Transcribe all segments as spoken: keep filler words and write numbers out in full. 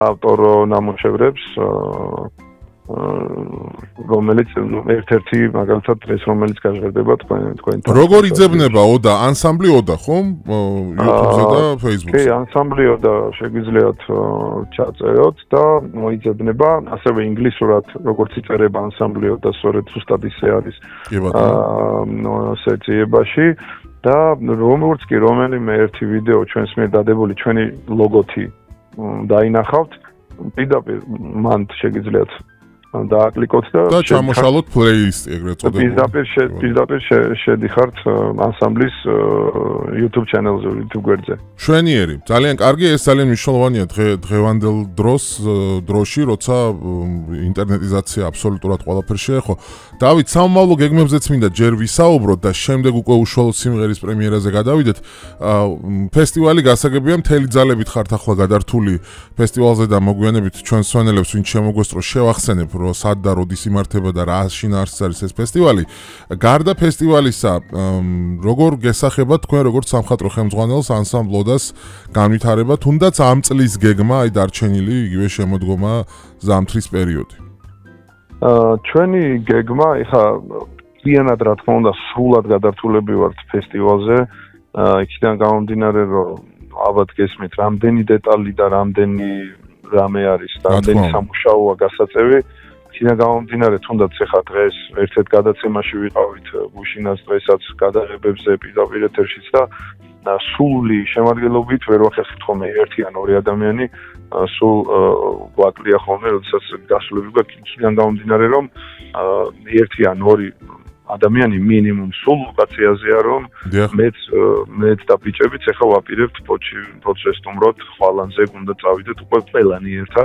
ავტორო ნამუშევრებს რომელიც ერთ-ერთი მაგალითად დღეს რომელიც გაჟღერდება თქვენ თქვენთან. როგორ იძებნება ოდა ანსამბლი ოდა ხომ YouTube-ზე და Facebook-ზე? კი, ანსამბლი ოდა შეგვიძლიათ ჩაწეროთ და მოიძებნება ასევე ინგლისურად როგორც იწერება ანსამბლი ოდა სწორედ ზუსტად ისე არის აა სექციაში და როგორც კი რომელიმე ერთი ვიდეო ჩვენს მიერ დადებული ჩვენი ლოგოთი დაინახავთ პირდაპირ მან შეგიძლიათ დააკლიკოთ და და ჩამოშალოთ პლეილისტი ეგრეთ წოდებული. პირდაპირ პირდაპირ შედიხართ ანსამბლის YouTube channel-ზე, YouTube გვერდზე. შვენიერი, ძალიან კარგი, ეს ძალიან მნიშვნელოვანია დღევანდელ დროს, დროში, როცა ინტერნეტიზაცია აბსოლუტურად ყველაფერ შეეხო. დავით, სამომავლო გეგმებზეც მინდა ჯერ ვისაუბროთ და შემდეგ უკვე უშუალოდ სიმღერის პრემიერაზე გადავიდეთ. ფესტივალი გასაგებია, მთელი ძალებით ხართ ახლა გადართული ფესტივალზე და მოგვიანებით ჩვენ სვენელებს ვინც შემოგვესწრო შევახსენებ რომ სად და როდის იმართება და რა შინაარსიც არის ეს ფესტივალი. გარდა ფესტივალისა, როგორ გესახება თქვენ როგორც სამხატვრო ხელმძღვანელს ანსამბლოდას განვითარება, თუნდაც ამ წლის გეგმა, აი დარჩენილი იგივე შემოდგომა ზამთრის პერიოდი. აა ჩვენი გეგმა, ეხა კლიანად რა თქმა უნდა, სრულად გადართულები ვართ ფესტივალზე. აა იქიდან გამომდინარე, რომ ალბათ გესმით, რამდენი დეტალი და რამდენი რამე არის, რამდენი სამუშაოა გასაწევი. იქიდან გამომდინარე, თუნდაც ეხა დღეს ერთ-ერთ გადაცემაში ვიყავით გუშინას დღესაც გადაღებებზე პირდაპირ ეთერშიც და სული შემადგენლობით ვერ ვახერხებთ ხოლმე ერთი ან ორი ადამიანი, სულ გვაკლია ხოლმე, როდესაც გასულები გვაქვს, იქიდან გამომდინარე, რომ ერთი ან ორი ადამიანი მინიმუმ სულ ლოკაციაზეა, რომ მეც მეც და ბიჭებიც ეხლა ვაპირებთ პროცესს სტუმროთ, ხვალანზე უნდა წავიდეთ უკვე ყველანი ერთად.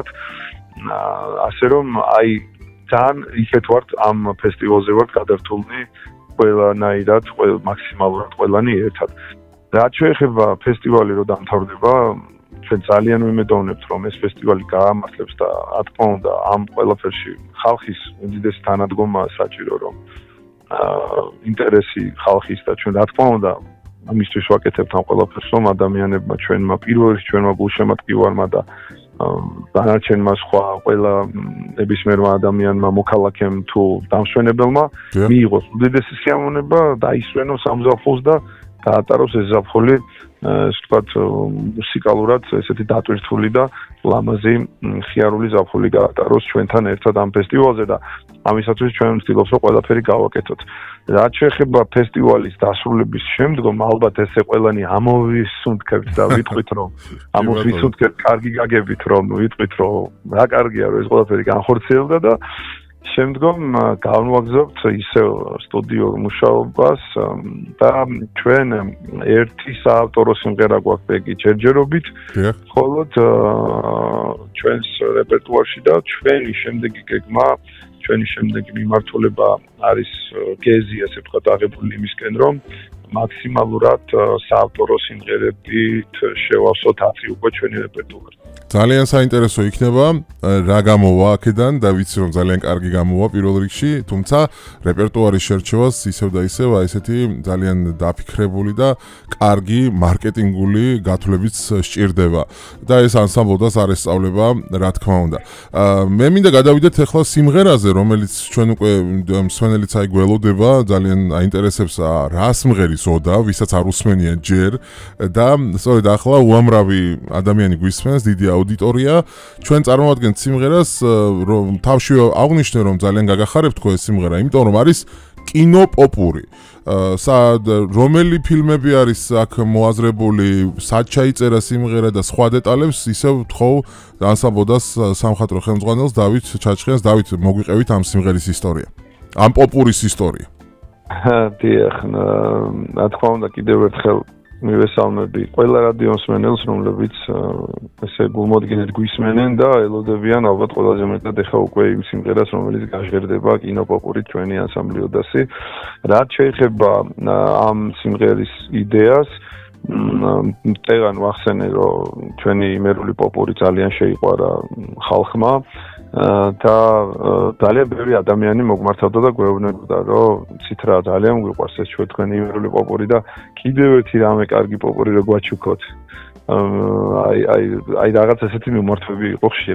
ასე რომ აი ძალიან ისეთ ვართ ამ ფესტივალზე ვართ გადართულნი ყველანაირად, მაქსიმალურად ყველანი ერთად. რაც შეეხება ფესტივალი რო დამთავრდება, ჩვენ ძალიან ვიმედოვნებთ, რომ ეს ფესტივალი გაამართლებს და რა თქმა უნდა ამ ყველაფერში ხალხის უდიდესი თანადგომაა საჭირო, რომ ინტერესი ხალხის და ჩვენ რა თქმა უნდა ამისთვის ვაკეთებთ ამ ყველაფერს, რომ ადამიანებმა ჩვენმა პირველ რიგში ჩვენმა გულშემატკივარმა და დანარჩენმა სხვა ყველა ნებისმიერმა ადამიანმა მოქალაქემ თუ დამსვენებელმა მიიღოს უდიდესი სიამოვნება და ისვენოს სამზაფხულს და დაატაროს ეს ზაფხული ასე ვთქვათ მუსიკალურად ესეთი დატვირთული და ლამაზი ხიარული ზაფხული გაატაროს ჩვენთან ერთად ამ ფესტივალზე და ამისათვის ჩვენ ვცდილობთ რომ ყველაფერი გავაკეთოთ. რაც შეეხება ფესტივალის დასრულების შემდგომ, ალბათ ესე ყველანი ამოვისუნთქებთ და ვიტყვით რომ ამოვისუნთქებთ კარგი გაგებით რომ ვიტყვით რომ რა კარგია რომ ეს ყველაფერი განხორციელდა და შემდგომ განვაგრძობთ ისევ სტუდიურ მუშაობას და ჩვენ ერთი საავტორო სიმღერა გვაქვს ბეგი ჯერჯერობით, ხოლო ჩვენს რეპერტუარში და ჩვენი შემდეგი გეგმა, ჩვენი შემდეგი მიმართულება არის გეზი, ასე ვთქვათ, აღებული იმისკენ, რომ მაქსიმალურად საავტორო სიმღერებით შევავსოთ ათი უკვე ჩვენი რეპერტუარი. ძალიან საინტერესო იქნება რა გამოვა აქედან და ვიცი რომ ძალიან კარგი გამოვა პირველ რიგში, თუმცა რეპერტუარის შერჩევას ისევ და ისევ აი ესეთი ძალიან დაფიქრებული და კარგი მარკეტინგული გათვლებიც სჭირდება და ეს ანსამბლოდას არ ესწავლება რა თქმა უნდა. მე მინდა გადავიდეთ ახლა სიმღერაზე, რომელიც ჩვენ უკვე მსვენელიც აი გველოდება, ძალიან აინტერესებს რა სიმღერის ოდა, ვისაც არ უსმენია ჯერ და სწორედ ახლა უამრავი ადამიანი გვისმენს, დიდი აუდიტორია. ჩვენ წარმოვადგენთ სიმღერას, რომ თავშივე აღვნიშნე, რომ ძალიან გაგახარებთ თქვენ ეს სიმღერა, იმიტომ რომ არის კინოპოპური. სად რომელი ფილმები არის აქ მოაზრებული, სად ჩაიწერა სიმღერა და სხვა დეტალებს ისევ ვთხოვ ანსამბლოდას სამხატვრო ხელმძღვანელს დავით ჩაჩხიანს. დავით, მოგვიყევით ამ სიმღერის ისტორია, ამ პოპურის ისტორია. დიახ, რა თქმა უნდა კიდევ ერთხელ მივესალმები ყველა რადიო მსმენელს, რომლებიც ესე გულმოდგინედ გვისმენენ და ელოდებიან ალბათ ყველაზე მეტად ეხა უკვე იმ სიმღერას, რომელიც გაჟღერდება კინოპოპურით ჩვენი ანსამბლი ოდასი. რაც შეეხება ამ სიმღერის იდეას, მტեղან ვახსენე, რომ ჩვენი იმერული პოპური ძალიან შეიყვარა ხალხმა და ძალიან ბევრი ადამიანი მოგმართავდა და გვეუბნებოდა, რომ ცით რა ძალიან გვიყვარს ეს ჩვენ თქვენი იმერული პოპური და კიდევ ერთი რამე კარგი პოპური რო გვაჩუქოთ. აი აი აი რაღაც ესეთი მიმართვები იყო ხშირად.